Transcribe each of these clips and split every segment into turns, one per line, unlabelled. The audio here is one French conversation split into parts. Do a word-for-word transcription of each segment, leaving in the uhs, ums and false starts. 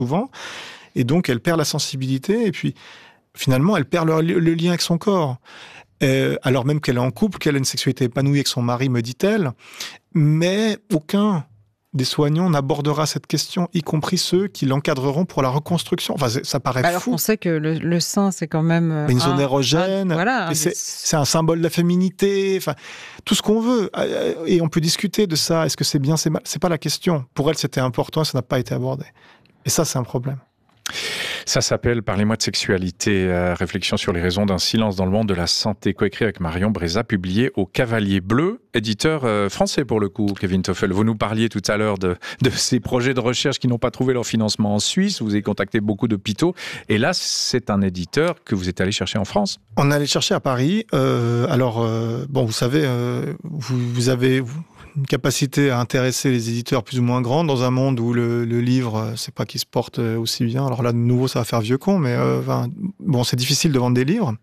souvent, et donc elle perd la sensibilité, et puis finalement elle perd le, le lien avec son corps. Euh, alors même qu'elle est en couple, qu'elle a une sexualité épanouie avec son mari, me dit-elle, mais aucun des soignants n'abordera cette question, y compris ceux qui l'encadreront pour la reconstruction. Enfin, ça paraît
Alors
fou.
qu'on sait que le, le sein, c'est quand même...
Une zone
un,
érogène,
un, voilà,
et
un
c'est,
des...
c'est un symbole de la féminité, enfin, tout ce qu'on veut. Et on peut discuter de ça. Est-ce que c'est bien, c'est mal ? C'est pas la question. Pour elle, c'était important et ça n'a pas été abordé. Et ça, c'est un problème.
Ça s'appelle « Parlez-moi de sexualité, euh, réflexion sur les raisons d'un silence dans le monde de la santé », coécrit avec Marion Breza, publié au Cavalier Bleu, éditeur euh, français pour le coup, Kevin Toffel. Vous nous parliez tout à l'heure de, de ces projets de recherche qui n'ont pas trouvé leur financement en Suisse. Vous avez contacté beaucoup d'hôpitaux. Et là, c'est un éditeur que vous êtes allé chercher en France.
On est allé chercher à Paris. Euh, alors, euh, bon, vous savez, euh, vous, vous avez... Vous... une capacité à intéresser les éditeurs plus ou moins grande dans un monde où le, le livre, c'est pas qu'il se porte aussi bien. Alors là, de nouveau, ça va faire vieux con, mais euh, enfin, bon, c'est difficile de vendre des livres.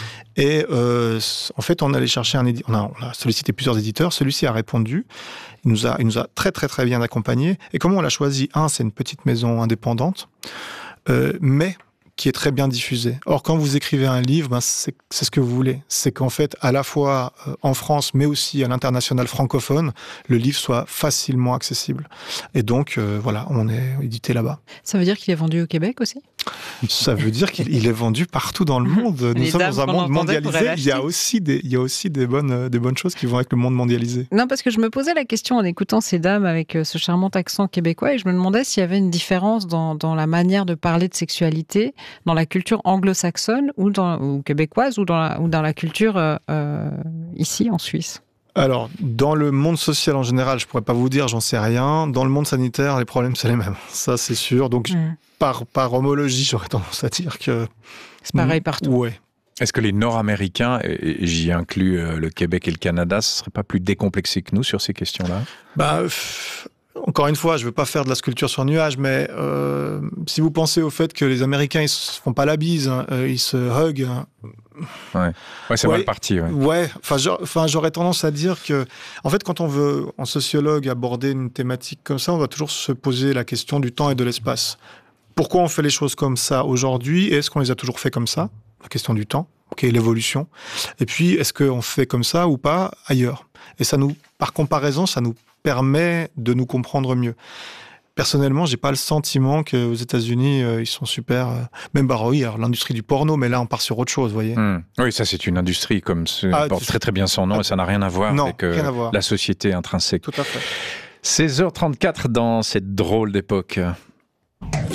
Et euh, en fait, on allait chercher un éditeur. On a, on a sollicité plusieurs éditeurs. Celui-ci a répondu. Il nous a, il nous a très très très bien accompagnés. Et comment on l'a choisi ? Un, c'est une petite maison indépendante, euh, mais qui est très bien diffusé. Or, quand vous écrivez un livre, ben c'est, c'est ce que vous voulez. C'est qu'en fait, à la fois euh, en France, mais aussi à l'international francophone, le livre soit facilement accessible. Et donc, euh, voilà, on est édité là-bas.
Ça veut dire qu'il est vendu au Québec aussi ?
Ça veut dire qu'il il est vendu partout dans le monde. Nous
Les
sommes
dames
dans un monde mondialisé. Il y a
l'acheter.
aussi des, il y a aussi des bonnes, des bonnes choses qui vont avec le monde mondialisé.
Non, parce que je me posais la question en écoutant ces dames avec ce charmant accent québécois et je me demandais s'il y avait une différence dans, dans la manière de parler de sexualité dans la culture anglo-saxonne ou, dans, ou québécoise ou dans la, ou dans la culture euh, ici en Suisse.
Alors, dans le monde social en général, je pourrais pas vous dire, j'en sais rien. Dans le monde sanitaire, les problèmes, c'est les mêmes. Ça, c'est sûr. Donc, mmh. par, par homologie, j'aurais tendance à dire que...
C'est pareil partout.
Ouais.
Est-ce que les Nord-Américains, et j'y inclus le Québec et le Canada, ce serait pas plus décomplexé que nous sur ces questions-là ?
Bah... Pff... Encore une fois, je ne veux pas faire de la sculpture sur nuage, mais euh, si vous pensez au fait que les Américains, ils ne se font pas la bise, hein, euh, ils se hug. Hein.
Ouais, ouais c'est
ouais,
mal parti. Ouais,
ouais enfin, j'aurais tendance à dire que, en fait, quand on veut, en sociologue, aborder une thématique comme ça, on doit toujours se poser la question du temps et de l'espace. Pourquoi on fait les choses comme ça aujourd'hui et est-ce qu'on les a toujours fait comme ça ? La question du temps, ok, l'évolution. Et puis, est-ce qu'on fait comme ça ou pas ailleurs ? Et ça nous, par comparaison, ça nous permet de nous comprendre mieux. Personnellement, j'ai pas le sentiment qu'aux États-Unis euh, ils sont super. Euh, même bah oui, alors l'industrie du porno, mais là on part sur autre chose, vous voyez.
Mmh. Oui, ça c'est une industrie comme ça ah, porte très très bien son nom ah, et ça n'a rien à voir
non,
avec euh,
rien à voir.
la société intrinsèque.
Tout à fait.
seize heures trente-quatre dans cette drôle d'époque.